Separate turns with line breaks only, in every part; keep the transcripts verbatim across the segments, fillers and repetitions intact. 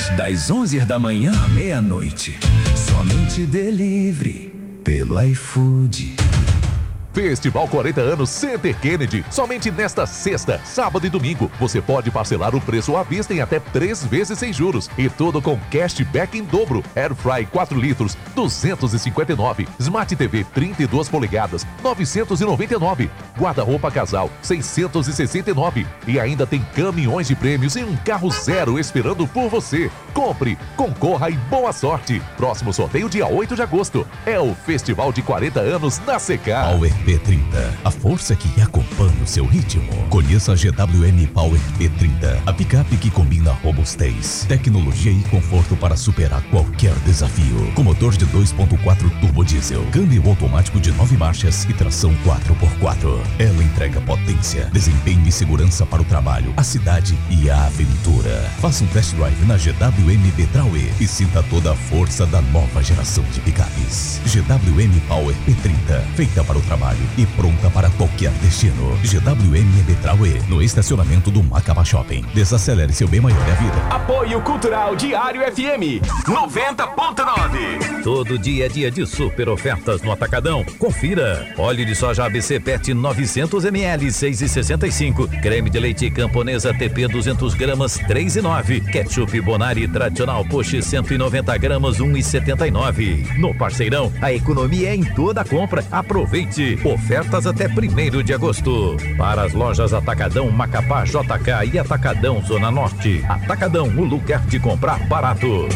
das onze da manhã à meia-noite. Somente delivery pelo iFood.
Festival quarenta anos Center Kennedy. Somente nesta sexta, sábado e domingo, você pode parcelar o preço à vista em até três vezes sem juros. E tudo com cashback em dobro. Airfry quatro litros, duzentos e cinquenta e nove. Smart T V trinta e duas polegadas, novecentos e noventa e nove. Guarda-roupa casal, seiscentos e sessenta e nove. E ainda tem caminhões de prêmios e um carro zero esperando por você. Compre, concorra e boa sorte. Próximo sorteio dia oito de agosto. É o Festival de quarenta anos na Secar.
Power P trinta, a força que acompanha o seu ritmo. Conheça a G W M Power P trinta, a picape que combina robustez, tecnologia e conforto para superar qualquer desafio. Com motor de dois ponto quatro turbo diesel, câmbio automático de nove marchas e tração quatro por quatro. Ela entrega potência, desempenho e segurança para o trabalho, a cidade e a aventura. Faça um test drive na G W M B-Trauê e sinta toda a força da nova geração de picapes. G W M Power P trinta, feita para o trabalho e pronta para qualquer destino. G W M B-Trauê, no estacionamento do Macapá Shopping. Desacelere seu bem maior é a vida.
Apoio Cultural Diário F M noventa ponto nove.
Todo dia é dia de super ofertas no Atacadão. Confira. Óleo de soja A B C Pet novecentos mililitros, seis e sessenta e cinco. Creme de leite Camponesa T P duzentos gramas, três e nove. Ketchup Bonari tradicional Poche cento e noventa gramas, um e setenta e nove. No Parceirão, a economia é em toda a compra. Aproveite. Ofertas até primeiro de agosto. Para as lojas Atacadão, Macapá, J K e Atacadão Zona Norte. Atacadão, o lugar de comprar barato.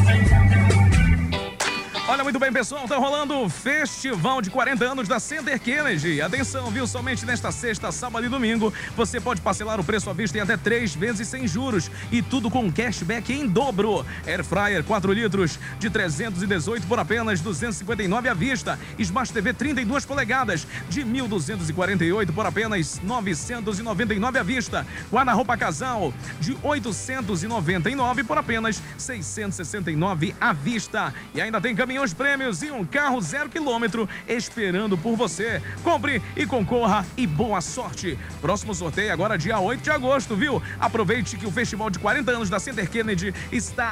Olha, muito bem, pessoal, tá rolando o Festival de quarenta anos da Center Kennedy. Atenção, viu? Somente nesta sexta, sábado e domingo, você pode parcelar o preço à vista em até três vezes sem juros. E tudo com cashback em dobro. Air Fryer quatro litros de trezentos e dezoito por apenas duzentos e cinquenta e nove à vista. Smart T V trinta e duas polegadas de mil duzentos e quarenta e oito por apenas novecentos e noventa e nove à vista. Guarda-roupa casal de oitocentos e noventa e nove por apenas seiscentos e sessenta e nove à vista. E ainda tem caminhão os prêmios e um carro zero quilômetro esperando por você. Compre e concorra e boa sorte. Próximo sorteio agora dia oito de agosto, viu? Aproveite que o Festival de quarenta anos da Center Kennedy está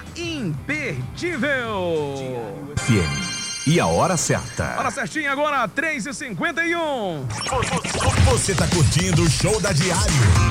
imperdível.
F M. E a hora certa.
Hora certinha agora, três e cinquenta e um.
Você tá curtindo o show da Diário.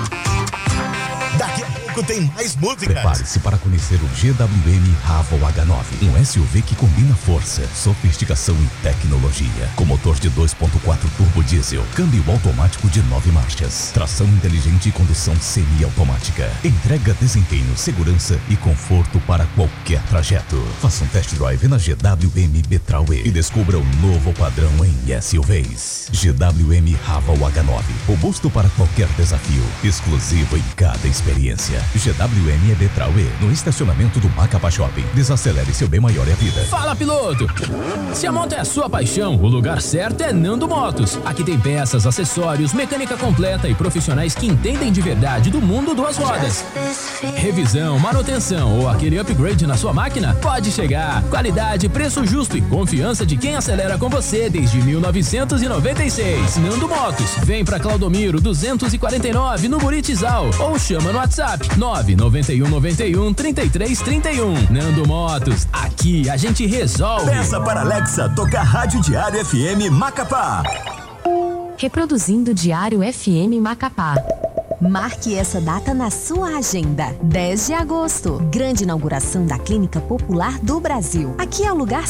Daqui a pouco tem mais música.
Prepare-se para conhecer o G W M Raval H nove, um S U V que combina força, sofisticação e tecnologia. Com motor de dois ponto quatro turbo diesel, câmbio automático de nove marchas, tração inteligente e condução semi-automática. Entrega desempenho, segurança e conforto para qualquer trajeto. Faça um test drive na G W M B-Trauê e descubra o novo padrão em S U Vs. G W M Raval H nove, robusto para qualquer desafio, exclusivo em cada experiência. G W M B-Trauê, no estacionamento do Macapá Shopping. Desacelere seu bem maior é a vida.
Fala, piloto! Se a moto é a sua paixão, o lugar certo é Nando Motos. Aqui tem peças, acessórios, mecânica completa e profissionais que entendem de verdade do mundo duas rodas. Revisão, manutenção ou aquele upgrade na sua máquina? Pode chegar. Qualidade, preço justo e confiança de quem acelera com você desde mil novecentos e noventa e seis. Nando Motos. Vem pra Claudomiro duzentos e quarenta e nove no Buritizal ou chama no WhatsApp nove nove um nove um três três três um. Nando Motos, aqui a gente resolve.
Peça para Alexa tocar Rádio Diário F M Macapá.
Reproduzindo Diário F M Macapá.
Marque essa data na sua agenda. dez de agosto, grande inauguração da Clínica Popular do Brasil. Aqui é o lugar